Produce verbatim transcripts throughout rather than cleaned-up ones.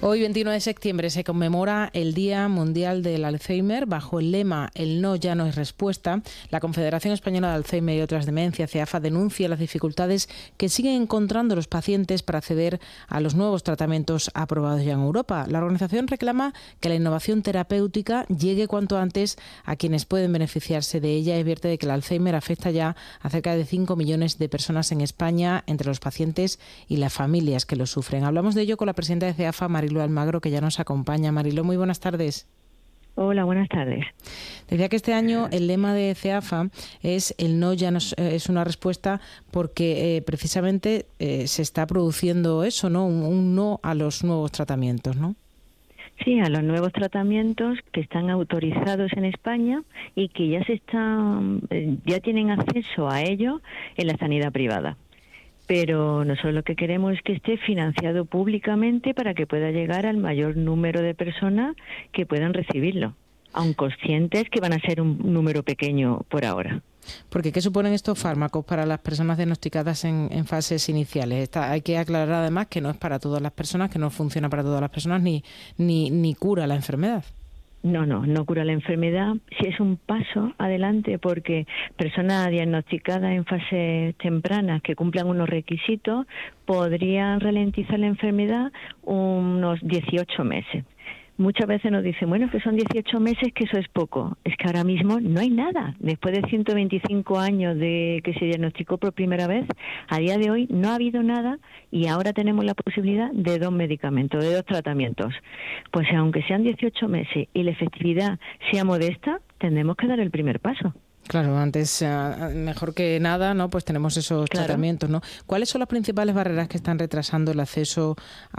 Hoy, veintiuno de septiembre, se conmemora el Día Mundial del Alzheimer. Bajo el lema "El no ya no es respuesta", la Confederación Española de Alzheimer y otras demencias, CEAFA, denuncia las dificultades que siguen encontrando los pacientes para acceder a los nuevos tratamientos aprobados ya en Europa. La organización reclama que la innovación terapéutica llegue cuanto antes a quienes pueden beneficiarse de ella y advierte de que el Alzheimer afecta ya a cerca de cinco millones de personas en España, entre los pacientes y las familias que lo sufren. Hablamos de ello con la presidenta de CEAFA, Mariló Almagro, que ya nos acompaña. Mariló, muy buenas tardes. Hola, buenas tardes. Decía que este año el lema de CEAFA es "el no ya no es una respuesta", porque eh, precisamente eh, se está produciendo eso, ¿no? Un, un no a los nuevos tratamientos, ¿no? Sí, a los nuevos tratamientos que están autorizados en España y que ya se están, ya tienen acceso a ellos en la sanidad privada. Pero nosotros lo que queremos es que esté financiado públicamente para que pueda llegar al mayor número de personas que puedan recibirlo, aun conscientes que van a ser un número pequeño por ahora. Porque ¿qué suponen estos fármacos para las personas diagnosticadas en, en fases iniciales? Esta, hay que aclarar además que no es para todas las personas, que no funciona para todas las personas ni, ni, ni cura la enfermedad. No, no, no cura la enfermedad. Sí es un paso adelante porque personas diagnosticadas en fases tempranas que cumplan unos requisitos podrían ralentizar la enfermedad unos dieciocho meses. Muchas veces nos dicen, bueno, que son dieciocho meses, que eso es poco. Es que ahora mismo no hay nada. Después de ciento veinticinco años de que se diagnosticó por primera vez, a día de hoy no ha habido nada y ahora tenemos la posibilidad de dos medicamentos, de dos tratamientos. Pues aunque sean dieciocho meses y la efectividad sea modesta, tendremos que dar el primer paso. Claro, antes, mejor que nada, ¿no? Pues tenemos esos claro. tratamientos, ¿no? ¿Cuáles son las principales barreras que están retrasando el acceso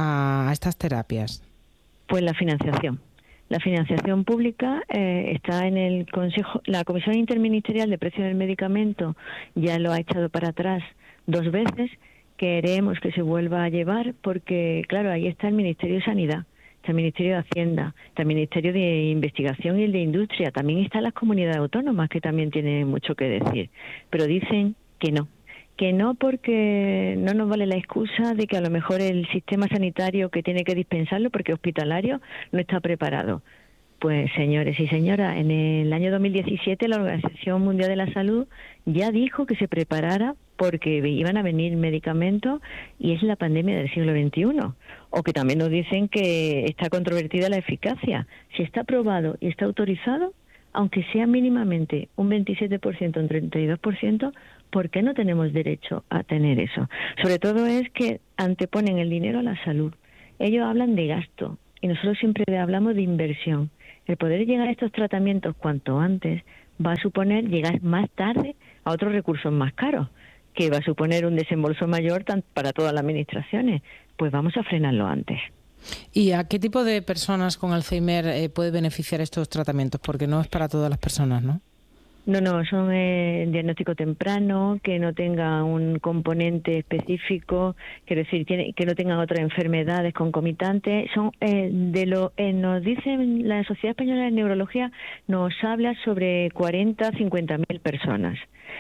a estas terapias? Pues la financiación. La financiación pública eh, está en el Consejo, la Comisión Interministerial de Precios del Medicamento ya lo ha echado para atrás dos veces. Queremos que se vuelva a llevar porque, claro, ahí está el Ministerio de Sanidad, está el Ministerio de Hacienda, está el Ministerio de Investigación y el de Industria, también están las comunidades autónomas que también tienen mucho que decir, pero dicen que no. Que no, porque no nos vale la excusa de que a lo mejor el sistema sanitario que tiene que dispensarlo, porque hospitalario, no está preparado. Pues señores y señoras, en el año dos mil diecisiete la Organización Mundial de la Salud ya dijo que se preparara porque iban a venir medicamentos y es la pandemia del siglo veintiuno. O que también nos dicen que está controvertida la eficacia. Si está aprobado y está autorizado, aunque sea mínimamente un veintisiete por ciento, un treinta y dos por ciento, ¿por qué no tenemos derecho a tener eso? Sobre todo es que anteponen el dinero a la salud. Ellos hablan de gasto y nosotros siempre hablamos de inversión. El poder llegar a estos tratamientos cuanto antes va a suponer llegar más tarde a otros recursos más caros, que va a suponer un desembolso mayor para todas las administraciones. Pues vamos a frenarlo antes. ¿Y a qué tipo de personas con Alzheimer eh, puede beneficiar estos tratamientos? Porque no es para todas las personas, ¿no? No, no, son eh, diagnóstico temprano, que no tenga un componente específico, quiero decir, tiene, que no tengan otras enfermedades concomitantes. Son eh, de lo eh, nos dicen la Sociedad Española de Neurología, nos habla sobre cuarenta, cincuenta mil personas,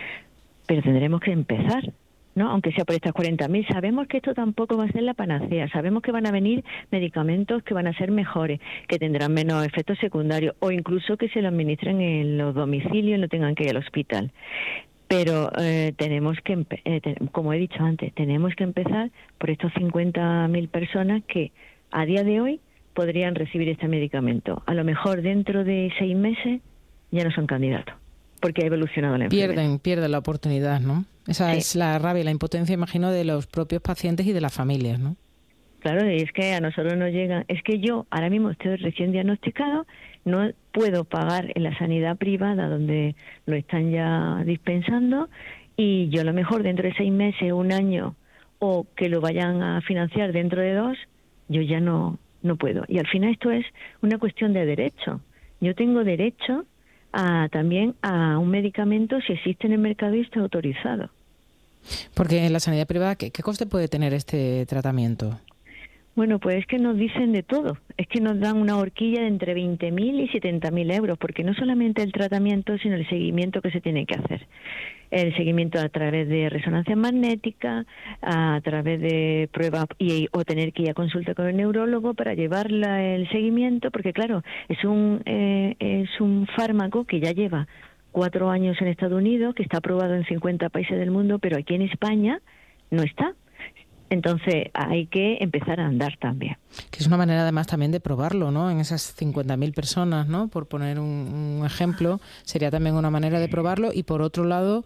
pero tendremos que empezar, ¿no? Aunque sea por estas cuarenta mil, sabemos que esto tampoco va a ser la panacea, sabemos que van a venir medicamentos que van a ser mejores, que tendrán menos efectos secundarios o incluso que se lo administren en los domicilios y no tengan que ir al hospital. Pero eh, tenemos que, eh, te, como he dicho antes, tenemos que empezar por estos cincuenta mil personas que a día de hoy podrían recibir este medicamento. A lo mejor dentro de seis meses ya no son candidatos, porque ha evolucionado la enfermedad. Pierden, pierden la oportunidad, ¿no? Esa sí. es la rabia y la impotencia, imagino, de los propios pacientes y de las familias, ¿no? Claro, y es que a nosotros nos llegan... Es que yo ahora mismo estoy recién diagnosticado, no puedo pagar en la sanidad privada donde lo están ya dispensando y yo a lo mejor dentro de seis meses, un año, o que lo vayan a financiar dentro de dos, yo ya no, no puedo. Y al final esto es una cuestión de derecho. Yo tengo derecho a, también a un medicamento si existe en el mercado y está autorizado. Porque en la sanidad privada, ¿qué, qué coste puede tener este tratamiento? Bueno, pues es que nos dicen de todo. Es que nos dan una horquilla de entre veinte mil y setenta mil euros, porque no solamente el tratamiento, sino el seguimiento que se tiene que hacer. El seguimiento a través de resonancia magnética, a través de pruebas y, o tener que ir a consulta con el neurólogo para llevar la, el seguimiento, porque claro, es un, eh, es un fármaco que ya lleva cuatro años en Estados Unidos, que está aprobado en cincuenta países del mundo, pero aquí en España no está. Entonces hay que empezar a andar también. Que es una manera además también de probarlo, ¿no? En esas cincuenta mil personas, ¿no? Por poner un, un ejemplo, sería también una manera de probarlo y por otro lado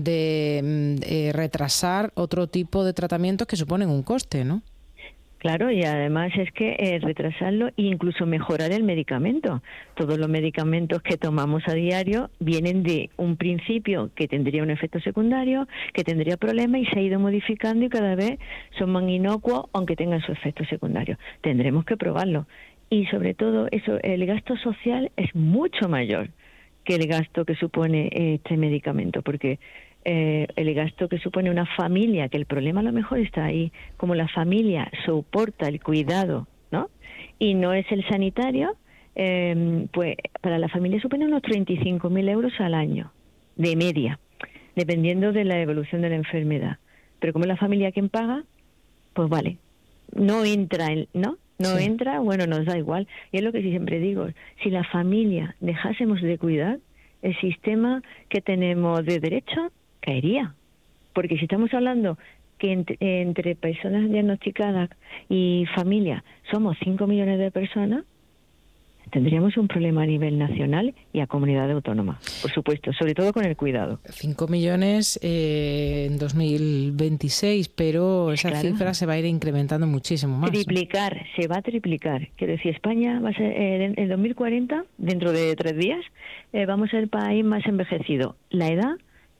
de eh, retrasar otro tipo de tratamientos que suponen un coste, ¿no? Claro, y además es que eh, retrasarlo e incluso mejorar el medicamento. Todos los medicamentos que tomamos a diario vienen de un principio que tendría un efecto secundario, que tendría problemas y se ha ido modificando y cada vez son más inocuos aunque tengan su efecto secundario. Tendremos que probarlo. Y sobre todo eso, el gasto social es mucho mayor que el gasto que supone este medicamento, porque Eh, el gasto que supone una familia, que el problema a lo mejor está ahí, como la familia soporta el cuidado, ¿no? Y no es el sanitario, eh, pues para la familia supone unos treinta y cinco mil euros al año, de media, dependiendo de la evolución de la enfermedad. Pero como es la familia quien paga, pues vale, no entra, en, ¿no? No sí. entra, bueno, nos da igual. Y es lo que siempre digo, si la familia dejásemos de cuidar, el sistema que tenemos de derecho caería, porque si estamos hablando que entre, entre personas diagnosticadas y familia somos cinco millones de personas, tendríamos un problema a nivel nacional y a comunidades autónomas, por supuesto, sobre todo con el cuidado. cinco millones eh, en dos mil veintiséis, pero esa claro. cifra se va a ir incrementando muchísimo más. Triplicar, se va a triplicar. Quiero decir, España va a ser, eh, en el dos mil cuarenta, dentro de tres días, eh, vamos a ser el país más envejecido. La edad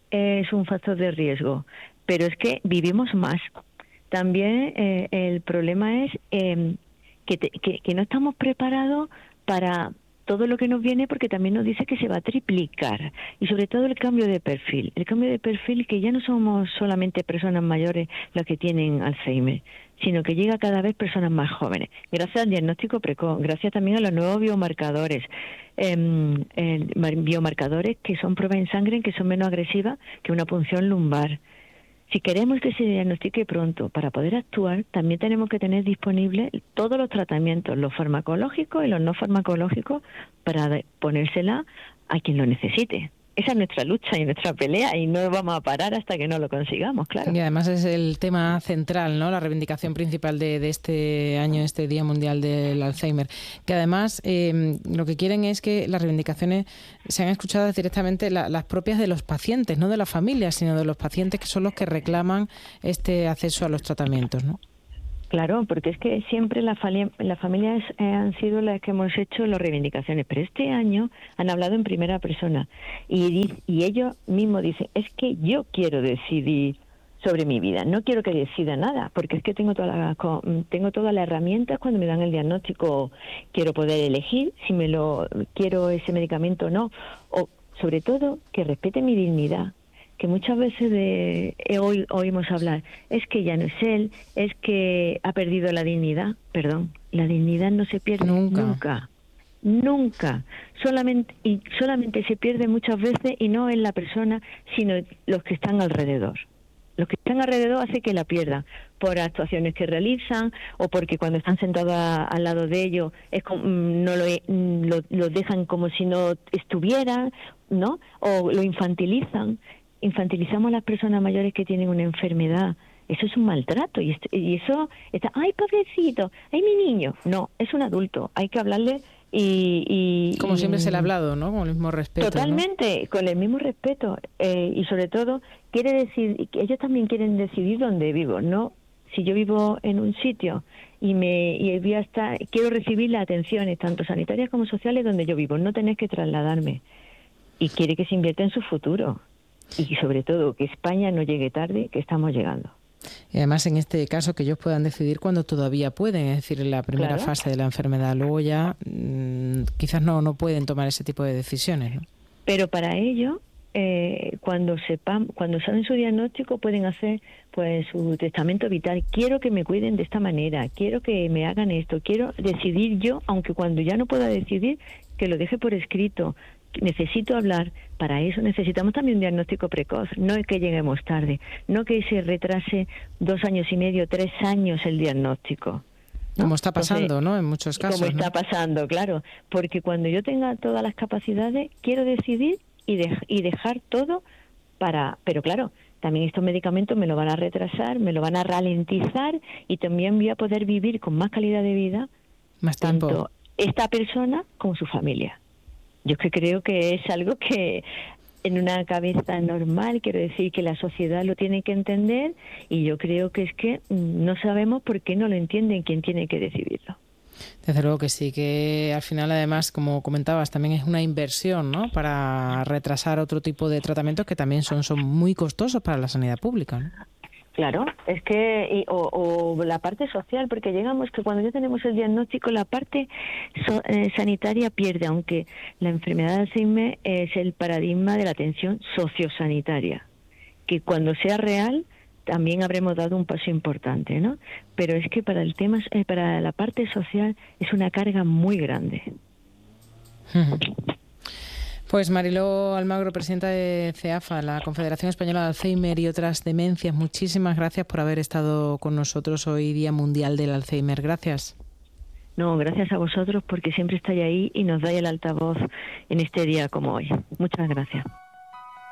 es un factor de riesgo, pero es que vivimos más. También eh, el problema es eh, que, te, que, que no estamos preparados para todo lo que nos viene, porque también nos dice que se va a triplicar, y sobre todo el cambio de perfil, el cambio de perfil que ya no somos solamente personas mayores las que tienen Alzheimer, sino que llega cada vez personas más jóvenes, gracias al diagnóstico precoz, gracias también a los nuevos biomarcadores, eh, eh, biomarcadores que son pruebas en sangre que son menos agresivas que una punción lumbar. Si queremos que se diagnostique pronto para poder actuar, también tenemos que tener disponibles todos los tratamientos, los farmacológicos y los no farmacológicos, para ponérsela a quien lo necesite. Esa es nuestra lucha y nuestra pelea, y no vamos a parar hasta que no lo consigamos, claro. Y además es el tema central, ¿no? La reivindicación principal de, de este año, este Día Mundial del Alzheimer. Que además eh, lo que quieren es que las reivindicaciones sean escuchadas directamente la, las propias de los pacientes, no de las familias, sino de los pacientes, que son los que reclaman este acceso a los tratamientos, ¿no? Claro, porque es que siempre las la familias eh, han sido las que hemos hecho las reivindicaciones, pero este año han hablado en primera persona y, y ellos mismos dicen, es que yo quiero decidir sobre mi vida, no quiero que decida nada, porque es que tengo todas las tengo todas las herramientas cuando me dan el diagnóstico, quiero poder elegir si me lo quiero ese medicamento o no, o sobre todo que respete mi dignidad, que muchas veces de, eh, oí, oímos hablar, es que ya no es él, es que ha perdido la dignidad. Perdón, la dignidad no se pierde nunca, nunca, nunca. Solamente, y solamente se pierde muchas veces, y no en la persona, sino los que están alrededor. Los que están alrededor hace que la pierdan, por actuaciones que realizan, o porque cuando están sentados a, al lado de ellos es como, no lo, lo, lo dejan como si no estuvieran, ¿no? O lo infantilizan. Infantilizamos a las personas mayores que tienen una enfermedad. Eso es un maltrato, y, y eso está, ay, pobrecito, ay, mi niño. No, es un adulto, hay que hablarle y... y Como y, siempre se le ha hablado, ¿no? Con el mismo respeto. Totalmente, ¿no? Con el mismo respeto. Eh, y sobre todo, quiere decir, ellos también quieren decidir dónde vivo, ¿no? Si yo vivo en un sitio y me y voy a estar, quiero recibir las atenciones, tanto sanitarias como sociales, donde yo vivo, no tener que trasladarme. Y quiere que se invierta en su futuro. Y sobre todo que España no llegue tarde, que estamos llegando. Y además en este caso que ellos puedan decidir cuando todavía pueden, es decir, en la primera claro. fase de la enfermedad. Luego ya mmm, quizás no, no pueden tomar ese tipo de decisiones, ¿no? Pero para ello eh, cuando sepan, cuando saben su diagnóstico, pueden hacer pues su testamento vital. Quiero que me cuiden de esta manera, quiero que me hagan esto, quiero decidir yo, aunque cuando ya no pueda decidir, que lo deje por escrito. Necesito hablar. Para eso necesitamos también un diagnóstico precoz, no es que lleguemos tarde, no que se retrase dos años y medio, tres años el diagnóstico, ¿no? Como está pasando, Entonces, ¿no? En muchos casos. Como está ¿no? pasando, claro. Porque cuando yo tenga todas las capacidades, quiero decidir y, de, y dejar todo para... Pero claro, también estos medicamentos me lo van a retrasar, me lo van a ralentizar y también voy a poder vivir con más calidad de vida, Más tiempo. tanto esta persona como su familia. Yo es que creo que es algo que en una cabeza normal, quiero decir que la sociedad lo tiene que entender, y yo creo que es que no sabemos por qué no lo entienden quién tiene que decidirlo. Desde luego que sí, que al final además, como comentabas, también es una inversión, ¿no?, para retrasar otro tipo de tratamientos que también son, son muy costosos para la sanidad pública, ¿no? Claro, es que, y, o, o la parte social, porque llegamos que cuando ya tenemos el diagnóstico, la parte so, eh, sanitaria pierde, aunque la enfermedad de Alzheimer es el paradigma de la atención sociosanitaria, que cuando sea real también habremos dado un paso importante, ¿no? Pero es que para el tema, eh, para la parte social es una carga muy grande. Uh-huh. Pues Mariló Almagro, presidenta de CEAFA, la Confederación Española de Alzheimer y otras demencias, muchísimas gracias por haber estado con nosotros hoy, Día Mundial del Alzheimer. Gracias. No, gracias a vosotros porque siempre estáis ahí y nos dais el altavoz en este día como hoy. Muchas gracias.